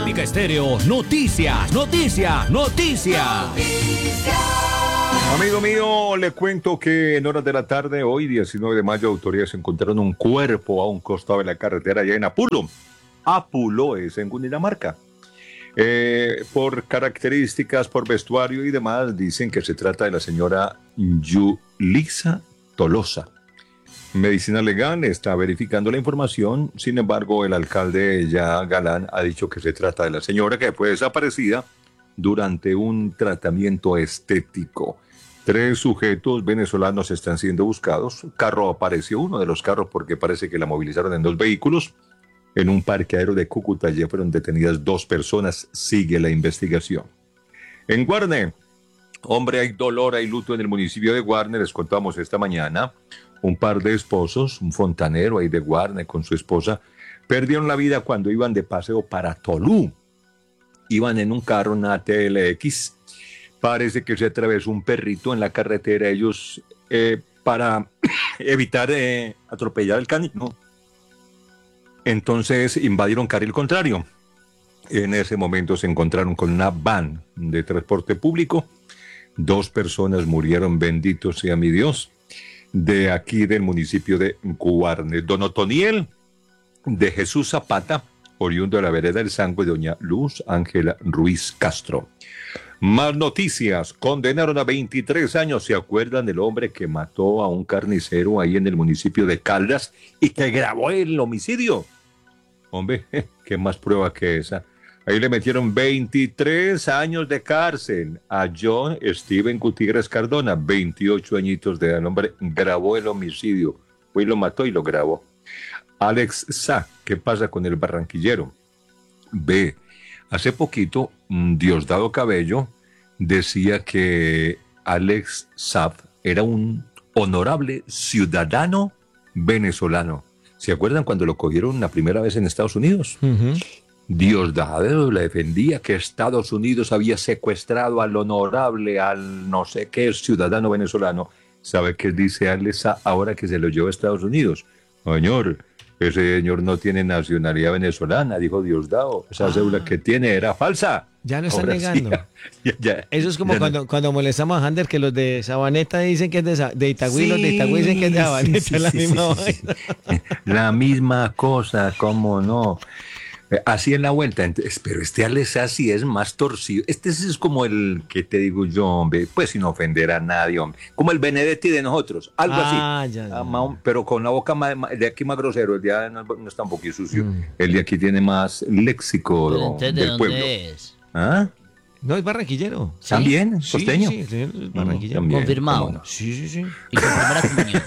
América Estéreo, noticias. Amigo mío, le cuento que en horas de la tarde, hoy 19 de mayo, autoridades encontraron un cuerpo a un costado de la carretera allá en Apulo. Apulo es en Cundinamarca. Por características, por vestuario y demás, dicen que se trata de la señora Yulisa Tolosa. Medicina Legal está verificando la información, sin embargo, el alcalde ya Galán ha dicho que se trata de la señora que fue desaparecida durante un tratamiento estético. 3 sujetos venezolanos están siendo buscados. Carro apareció, uno de los carros, porque parece que la movilizaron en 2 vehículos. En un parqueadero de Cúcuta ya fueron detenidas 2 personas. Sigue la investigación. En Guarne, hombre, hay dolor, hay luto en el municipio de Guarne. Les contamos esta mañana. Un par de esposos, un fontanero ahí de Guarne con su esposa, perdieron la vida cuando iban de paseo para Tolú. Iban en un carro, una TLX. Parece que se atravesó un perrito en la carretera. Ellos, para evitar atropellar al canino, entonces invadieron carril contrario. En ese momento se encontraron con una van de transporte público. 2 personas murieron, bendito sea mi Dios, de aquí del municipio de Guarne. Don Otoniel de Jesús Zapata, oriundo de la vereda del Sangre, de doña Luz Ángela Ruiz Castro. Más noticias. Condenaron a 23 años. ¿Se acuerdan del hombre que mató a un carnicero ahí en el municipio de Caldas y que grabó el homicidio? Hombre, ¿qué más prueba que esa? Ahí le metieron 23 años de cárcel a John Steven Gutiérrez Cardona, 28 añitos de edad. El hombre grabó el homicidio, fue y lo mató y lo grabó. Alex Sá, ¿qué pasa con el barranquillero? B, hace poquito, Diosdado Cabello decía que Alex Saab era un honorable ciudadano venezolano. ¿Se acuerdan cuando lo cogieron la primera vez en Estados Unidos? Uh-huh. Diosdado le defendía que Estados Unidos había secuestrado al honorable, al no sé qué ciudadano venezolano. ¿Sabe qué dice Alex ahora que se lo llevó a Estados Unidos? Señor, ese señor no tiene nacionalidad venezolana, dijo Diosdado. Esa cédula que tiene era falsa. Ya lo están negando. Sí, ya. Eso es como cuando molestamos a Ander, que los de Sabaneta dicen que es de Itagüí, sí, los de Itagüí dicen que es de Sabaneta. Sí, la misma La misma cosa, ¿cómo no? Así en la vuelta, entonces, pero este Alessá sí es más torcido. Este es como el que te digo yo, hombre, pues sin ofender a nadie, hombre. Como el Benedetti de nosotros, algo así. Ya. Pero con la boca de aquí más grosero, el de allá no está un poquito sucio. El de aquí tiene más léxico del pueblo. Es? ¿Ah? No, es barranquillero. ¿Sí? ¿También? ¿Costeño? Sí, es barranquillero. También, confirmado. No. Sí. Y con primera comunión.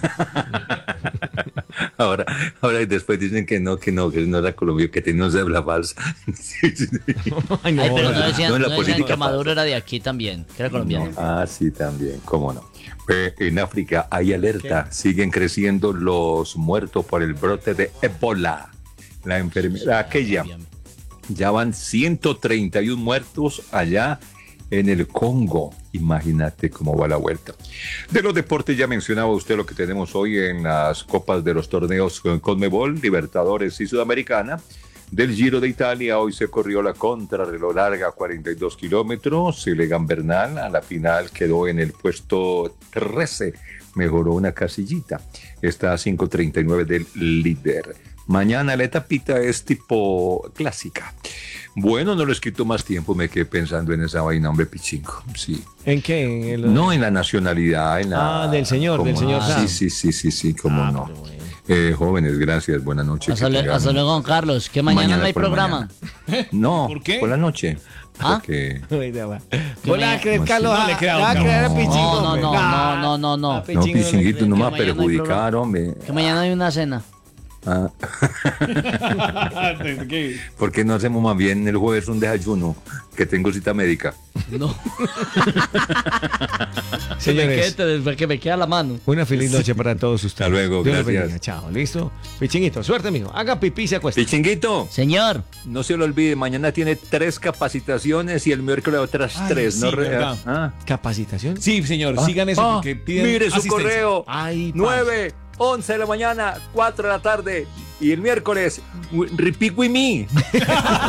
Ahora después dicen que no era colombiano, que tenía una cédula falsa. Ay, pero no decían que Maduro era de aquí también, que era colombiano. No. Sí, también, cómo no. En África hay alerta, siguen creciendo los muertos por el brote de Ébola, la enfermedad aquella. Ya van 131 muertos allá en el Congo. Imagínate cómo va la vuelta. De los deportes, ya mencionaba usted lo que tenemos hoy en las copas de los torneos con Conmebol, Libertadores y Sudamericana. Del Giro de Italia, hoy se corrió la contrarreloj larga, 42 kilómetros. Egan Bernal a la final quedó en el puesto 13, mejoró una casillita. Está a 5:39 del líder. Mañana la etapita es tipo clásica. Bueno, no les quito más tiempo, me quedé pensando en esa vaina, hombre, pichingo. Sí. ¿En qué? No, en la nacionalidad. Del señor Sam. Sí, cómo no. Bueno. Jóvenes, gracias, buenas noches. Hasta luego, don Carlos, que mañana no hay programa. No, ¿por qué? Por la noche. Porque... ¿Vos le vas a creer, Carlos? ¿Le vas a creer a Pichingo? No. No, Pichinguito, no me va a perjudicar, hombre. Que mañana hay una cena. ¿Por qué no hacemos más bien el jueves un desayuno? Que tengo cita médica. No. Señores, que me queda la mano. Una feliz noche para todos ustedes. Hasta luego, Dios gracias. Chao, ¿listo? Pichinguito, suerte, mijo. Haga pipí y se acuesta. Pichinguito. Señor. No se lo olvide, mañana tiene 3 capacitaciones y el miércoles otras 3. Sí, ¿capacitación? Sí, señor, sigan eso porque piden mire su asistencia. correo. 9, 11 de la mañana, 4 de la tarde y el miércoles, repeat with me.